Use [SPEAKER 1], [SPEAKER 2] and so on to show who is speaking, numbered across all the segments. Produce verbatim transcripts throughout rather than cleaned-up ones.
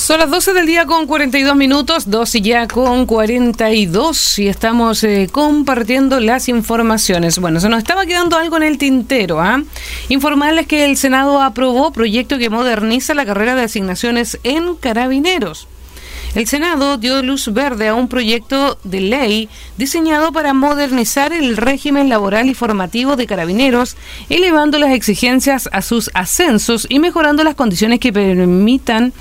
[SPEAKER 1] Son las doce del día con cuarenta y dos minutos, doce ya con cuarenta y dos, y estamos eh, compartiendo las informaciones. Bueno, se nos estaba quedando algo en el tintero, ¿ah? ¿eh? Informarles que el Senado aprobó proyecto que moderniza la carrera de asignaciones en Carabineros. El Senado dio luz verde a un proyecto de ley diseñado para modernizar el régimen laboral y formativo de Carabineros, elevando las exigencias a sus ascensos y mejorando las condiciones que permitan,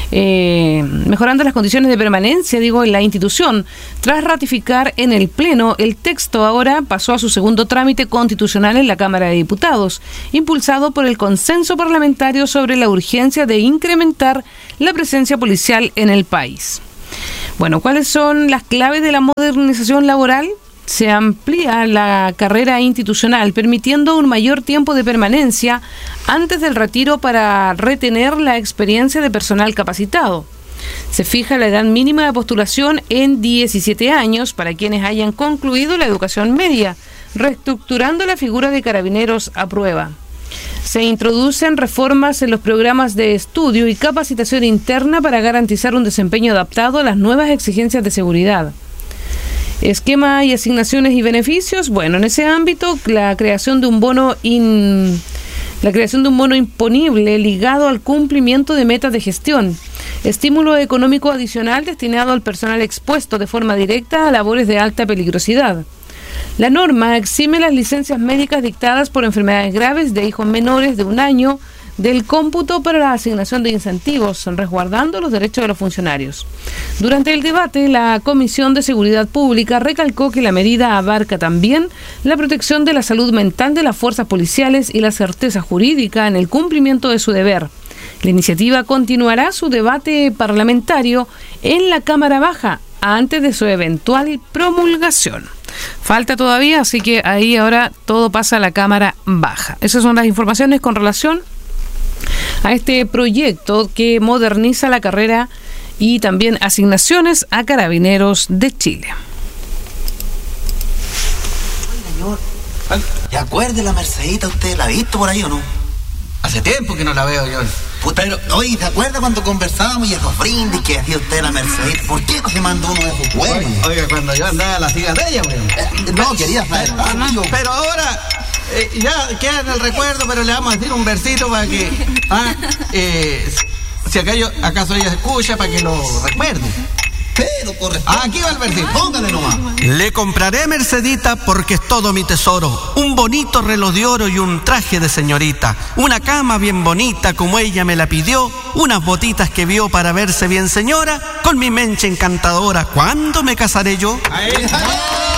[SPEAKER 1] eh, mejorando las condiciones de permanencia, digo, en la institución. Tras ratificar en el Pleno, el texto ahora pasó a su segundo trámite constitucional en la Cámara de Diputados, impulsado por el consenso parlamentario sobre la urgencia de incrementar la presencia policial en el país. Bueno, ¿cuáles son las claves de la modernización laboral? Se amplía la carrera institucional, permitiendo un mayor tiempo de permanencia antes del retiro para retener la experiencia de personal capacitado. Se fija la edad mínima de postulación en diecisiete años para quienes hayan concluido la educación media, reestructurando la figura de carabineros a prueba. Se introducen reformas en los programas de estudio y capacitación interna para garantizar un desempeño adaptado a las nuevas exigencias de seguridad. Esquema y asignaciones y beneficios. Bueno, en ese ámbito, la creación de un bono in, la creación de un bono imponible ligado al cumplimiento de metas de gestión. Estímulo económico adicional destinado al personal expuesto de forma directa a labores de alta peligrosidad. La norma exime las licencias médicas dictadas por enfermedades graves de hijos menores de un año del cómputo para la asignación de incentivos, resguardando los derechos de los funcionarios. Durante el debate, la Comisión de Seguridad Pública recalcó que la medida abarca también la protección de la salud mental de las fuerzas policiales y la certeza jurídica en el cumplimiento de su deber. La iniciativa continuará su debate parlamentario en la Cámara Baja antes de su eventual promulgación. Falta todavía, así que ahí ahora todo pasa a la Cámara Baja. Esas son las informaciones con relación a este proyecto que moderniza la carrera y también asignaciones a Carabineros de Chile.
[SPEAKER 2] Señor, ¿y acuerde la Mercedita? ¿Usted la ha visto por ahí o no?
[SPEAKER 3] Hace tiempo que no la veo, yo.
[SPEAKER 2] Puta, pero, oye, ¿se acuerda cuando conversábamos y esos brindis que hacía usted la Mercedita? ¿Por qué no se mandó uno de esos huevos?
[SPEAKER 3] Oiga, cuando yo andaba a la cigarrilla, weón.
[SPEAKER 2] Eh, no, quería saber.
[SPEAKER 3] Ah, no, pero ahora, eh, ya queda en el recuerdo, pero le vamos a decir un versito para que, ah, eh, si acaso, acaso ella escucha, para que lo recuerde.
[SPEAKER 2] Pero corresponde.
[SPEAKER 3] Ah, aquí va el versito.
[SPEAKER 2] Póngale nomás.
[SPEAKER 3] Le compraré Mercedita porque es todo mi tesoro. Un bonito reloj de oro y un traje de señorita. Una cama bien bonita como ella me la pidió. Unas botitas que vio para verse bien señora. Con mi mencha encantadora, ¿cuándo me casaré yo?
[SPEAKER 2] Ahí.